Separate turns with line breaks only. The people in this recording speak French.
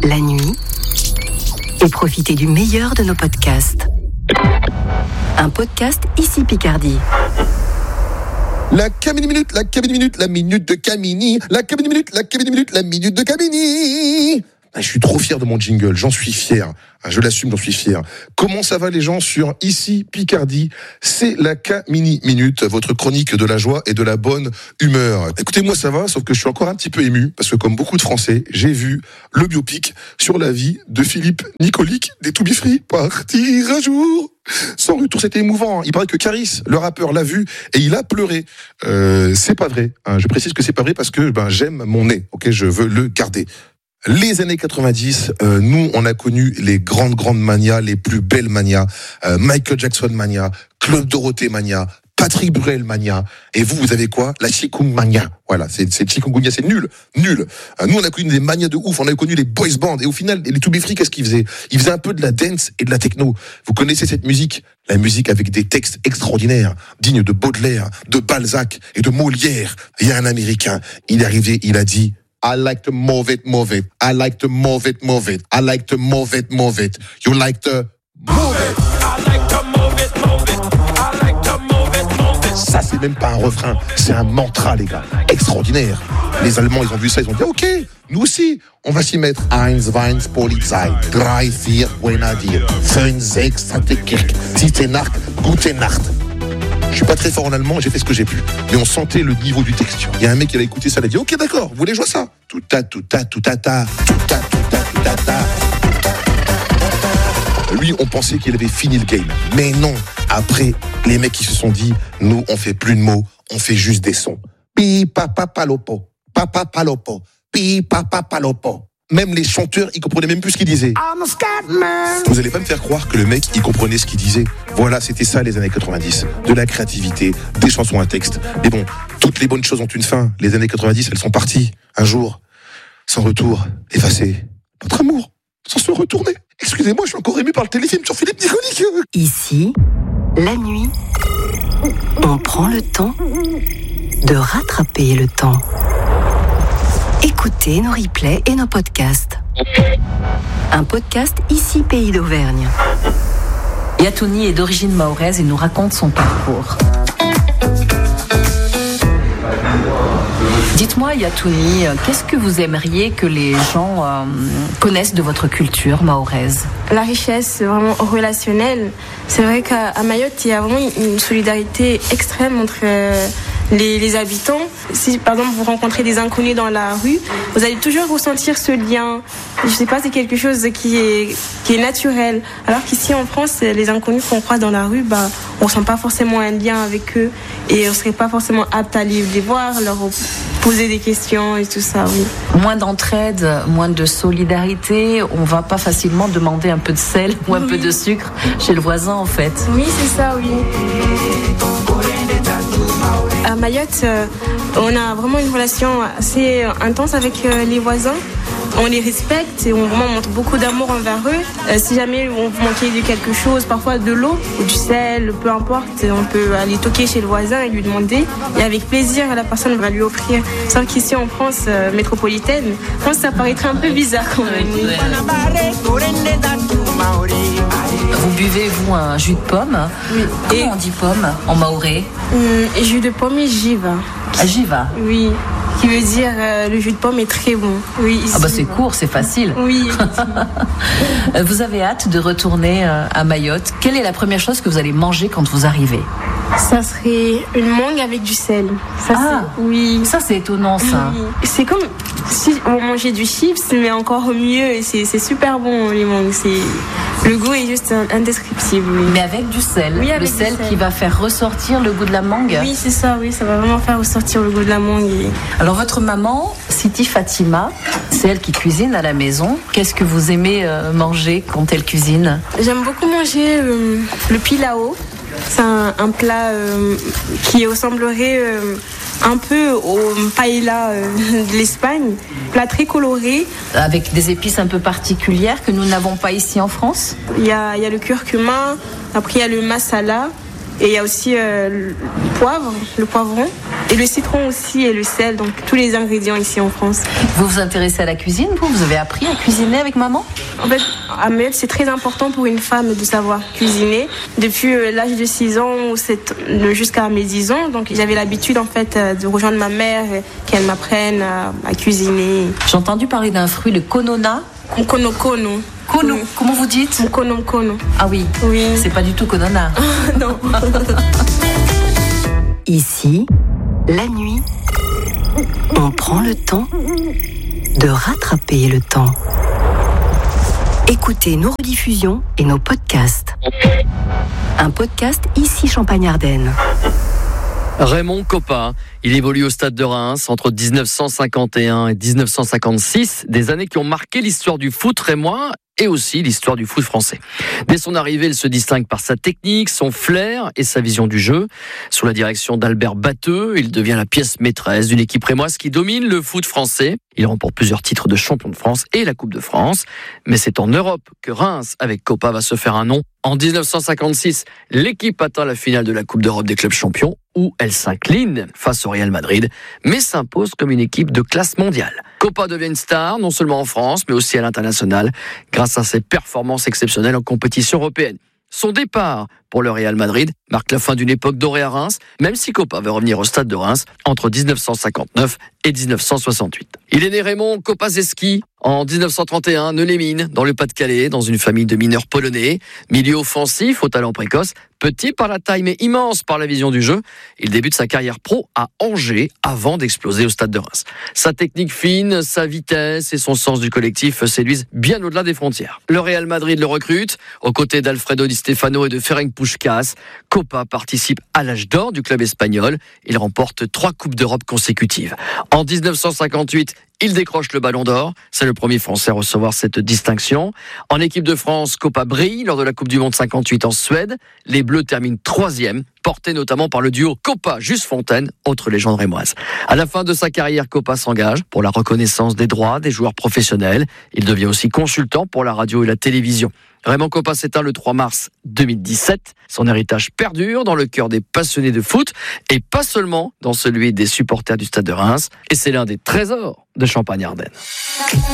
la nuit et profitez du meilleur de nos podcasts. Un podcast Ici Picardie.
La Camini Minute, la Camini Minute, la minute de Camini. La Camini Minute, la Camini Minute, la minute de Camini. Je suis trop fier de mon jingle, j'en suis fier. Je l'assume, j'en suis fier. Comment ça va les gens sur Ici Picardie? C'est la Camini Minute, votre chronique de la joie et de la bonne humeur. Écoutez, moi ça va, sauf que je suis encore un petit peu ému, parce que comme beaucoup de Français, j'ai vu le biopic sur la vie de Philippe Nicolic des To Be Free. Partir un jour sans retour, c'était émouvant. Il paraît que Caris, le rappeur, l'a vu et il a pleuré. C'est pas vrai. Je précise que c'est pas vrai parce que j'aime mon nez. Ok, je veux le garder. Les années 90, nous, on a connu les grandes manias, les plus belles manias. Michael Jackson mania, Claude Dorothée mania, Patrick Bruel mania. Et vous avez quoi? La chikungunya. Voilà, c'est chikungunya, c'est nul. Nous, on a connu des manias de ouf. On a connu les boys bands. Et au final, les To Be Free, qu'est-ce qu'ils faisaient? Ils faisaient un peu de la dance et de la techno. Vous connaissez cette musique? La musique avec des textes extraordinaires, dignes de Baudelaire, de Balzac et de Molière. Il y a un Américain, il est arrivé, il a dit: I like to move it. I like to move it. I like to move it. You like to move it.
I like to move it. I like to move it.
Ça, c'est même pas un refrain, c'est un mantra, les gars. Extraordinaire. Les Allemands, ils ont vu ça, ils ont dit, ok, nous aussi, on va s'y mettre. 1, 2, Polizei, 3, 4, Grenadier, 5, 6, 7, Kirk, 6, Nacht, Gute Nacht. Je suis pas très fort en allemand, j'ai fait ce que j'ai pu. Mais on sentait le niveau du texte. Il y a un mec qui a écouté ça, il a dit, ok, d'accord, vous voulez jouer ça? Tout ta. Lui, on pensait qu'il avait fini le game. Mais non. Après, les mecs qui se sont dit, nous, on fait plus de mots, on fait juste des sons. Pi papa palopo, pi papa palopo. Même les chanteurs, ils comprenaient même plus ce qu'ils disaient. Vous allez pas me faire croire que le mec, il comprenait ce qu'il disait. Voilà, c'était ça les années 90. De la créativité, des chansons à texte. Mais bon, toutes les bonnes choses ont une fin. Les années 90, elles sont parties. Un jour, sans retour, effacé. Notre amour, sans se retourner. Excusez-moi, je suis encore ému par le téléfilm sur Philippe Nicolic.
Ici, la nuit, on prend le temps de rattraper le temps. Écoutez nos replays et nos podcasts. Un podcast Ici Pays d'Auvergne.
Yatouni est d'origine mahoraise et nous raconte son parcours. Dites-moi, Yatouni, qu'est-ce que vous aimeriez que les gens connaissent de votre culture mahoraise?
La richesse, vraiment relationnelle. C'est vrai qu'à Mayotte, il y a vraiment une solidarité extrême entre les habitants. Si par exemple vous rencontrez des inconnus dans la rue, vous allez toujours ressentir ce lien. Je sais pas, c'est quelque chose qui est naturel. Alors qu'ici en France, les inconnus qu'on croise dans la rue, on ressent pas forcément un lien avec eux et on serait pas forcément apte à les voir, leur poser des questions et tout ça, oui.
Moins d'entraide, moins de solidarité, on va pas facilement demander un peu de sel ou un peu de sucre chez le voisin en fait.
Oui, c'est ça, oui. À Mayotte, on a vraiment une relation assez intense avec les voisins. On les respecte et on vraiment montre beaucoup d'amour envers eux. Si jamais on manquait de quelque chose, parfois de l'eau ou du sel, peu importe, on peut aller toquer chez le voisin et lui demander. Et avec plaisir, la personne va lui offrir. Sauf qu'ici en France métropolitaine, je pense que ça paraîtrait un peu bizarre quand même.
Vous buvez, vous, un jus de pomme?
Oui.
Comment on dit pomme en mahorais?
Jus de pomme et jiva.
Ah, jiva?
Oui. Qui veut dire le jus de pomme est très bon. Oui, ici.
Ah bah c'est court, c'est facile.
Oui.
Vous avez hâte de retourner à Mayotte. Quelle est la première chose que vous allez manger quand vous arrivez?
Ça serait une mangue avec du sel. Oui.
Ça c'est étonnant ça.
Oui. C'est comme si on mangeait du chips, mais encore mieux. Et c'est super bon les mangues. Le goût est juste indescriptible. Oui.
Mais avec du sel.
Oui, avec
le sel
du sel
qui va faire ressortir le goût de la mangue.
Oui, c'est ça. Oui, ça va vraiment faire ressortir le goût de la mangue.
Alors votre maman, Siti Fatima, c'est elle qui cuisine à la maison. Qu'est-ce que vous aimez manger quand elle cuisine?
J'aime beaucoup manger le pilao. C'est un plat qui ressemblerait un peu au paella de l'Espagne. Plat très coloré.
Avec des épices un peu particulières que nous n'avons pas ici en France.
Il y a le curcuma, après il y a le masala. Et il y a aussi le poivron, et le citron aussi, et le sel, donc tous les ingrédients ici en France.
Vous vous intéressez à la cuisine, vous avez appris à cuisiner avec maman?
En fait, à Mayotte, c'est très important pour une femme de savoir cuisiner. Depuis l'âge de 6 ans jusqu'à mes 10 ans, donc j'avais l'habitude en fait de rejoindre ma mère, qu'elle m'apprenne à cuisiner.
J'ai entendu parler d'un fruit, le konona.
Kono.
Kono,
Oui.
comment vous dites?
Kono.
Ah oui, c'est pas du tout konona.
Non.
Ici, la nuit, on prend le temps de rattraper le temps. Écoutez nos rediffusions et nos podcasts. Un podcast ici Champagne-Ardenne.
Raymond Kopa, il évolue au Stade de Reims entre 1951 et 1956, des années qui ont marqué l'histoire du foot rémois et aussi l'histoire du foot français. Dès son arrivée, il se distingue par sa technique, son flair et sa vision du jeu. Sous la direction d'Albert Batteux, il devient la pièce maîtresse d'une équipe rémoise qui domine le foot français. Il remporte plusieurs titres de champion de France et la Coupe de France. Mais c'est en Europe que Reims, avec Kopa, va se faire un nom. En 1956, l'équipe atteint la finale de la Coupe d'Europe des clubs champions, où elle s'incline face au Real Madrid, mais s'impose comme une équipe de classe mondiale. Kopa devient une star, non seulement en France, mais aussi à l'international, grâce à ses performances exceptionnelles en compétition européenne. Son départ pour le Real Madrid marque la fin d'une époque dorée à Reims, même si Kopa va revenir au Stade de Reims entre 1959 et 1968. Il est né Raymond Kopaczewski en 1931, Neulémine, dans le Pas-de-Calais, dans une famille de mineurs polonais. Milieu offensif, au talent précoce, petit par la taille mais immense par la vision du jeu. Il débute sa carrière pro à Angers avant d'exploser au Stade de Reims. Sa technique fine, sa vitesse et son sens du collectif séduisent bien au-delà des frontières. Le Real Madrid le recrute, aux côtés d'Alfredo Di Stefano et de Ferenc Puskás. Kopa participe à l'âge d'or du club espagnol. Il remporte 3 Coupes d'Europe consécutives. En 1958, il décroche le Ballon d'Or. C'est le premier Français à recevoir cette distinction. En équipe de France, Kopa brille lors de la Coupe du Monde 58 en Suède. Les Bleus terminent 3e, portés notamment par le duo Kopa-Juste-Fontaine, autre légende rémoise. À la fin de sa carrière, Kopa s'engage pour la reconnaissance des droits des joueurs professionnels. Il devient aussi consultant pour la radio et la télévision. Raymond Kopa s'éteint le 3 mars 2017. Son héritage perdure dans le cœur des passionnés de foot et pas seulement dans celui des supporters du Stade de Reims. Et c'est l'un des trésors de Champagne-Ardenne.